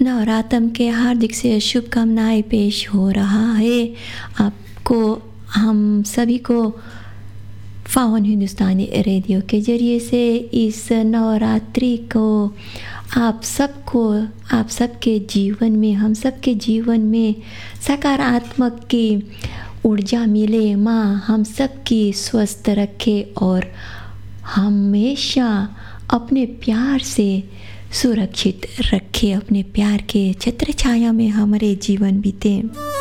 नवरात्रम के हार्दिक से शुभकामनाएं पेश हो रहा है आपको, हम सभी को फावन हिंदुस्तानी रेडियो के ज़रिए से इस नवरात्रि को आप सबके जीवन में, हम सबके जीवन में सकारात्मक की ऊर्जा मिले। माँ हम सबकी स्वस्थ रखे और हमेशा अपने प्यार से सुरक्षित रखे, अपने प्यार के छत्र छाया में हमारे जीवन बीते।